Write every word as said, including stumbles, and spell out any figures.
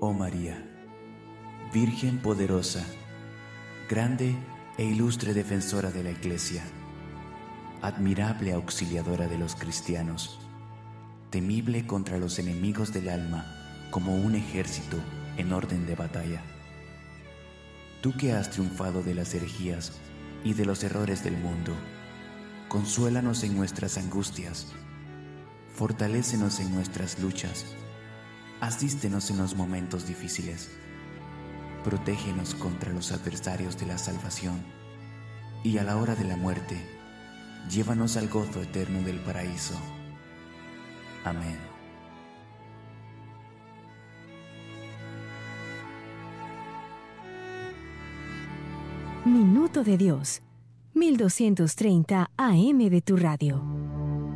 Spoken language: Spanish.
Oh María, Virgen poderosa, grande e ilustre defensora de la Iglesia, admirable auxiliadora de los cristianos, temible contra los enemigos del alma como un ejército en orden de batalla. Tú que has triunfado de las herejías y de los errores del mundo, consuélanos en nuestras angustias, fortalécenos en nuestras luchas, asístenos en los momentos difíciles, protégenos contra los adversarios de la salvación, y a la hora de la muerte, llévanos al gozo eterno del paraíso. Amén. Minuto de Dios, mil doscientos treinta A M de tu radio.